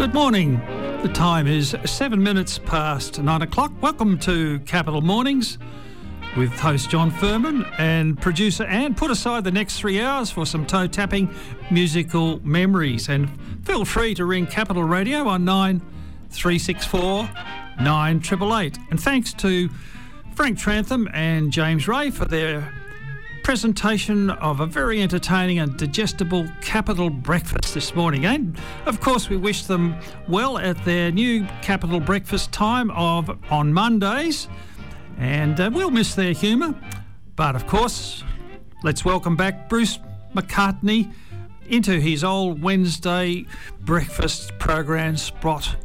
Good morning. The time is 7 minutes past 9 o'clock. Welcome to Capital Mornings with host John Furman and producer Anne. Put aside the next 3 hours for some toe-tapping musical memories, and feel free to ring Capital Radio on 9364 9888. And thanks to Frank Trantham and James Ray for their presentation of a very entertaining and digestible Capital breakfast this morning. And of course we wish them well at their new Capital breakfast time on Mondays, and we'll miss their humour. But of course, let's welcome back Bruce McCartney into his old Wednesday breakfast program spot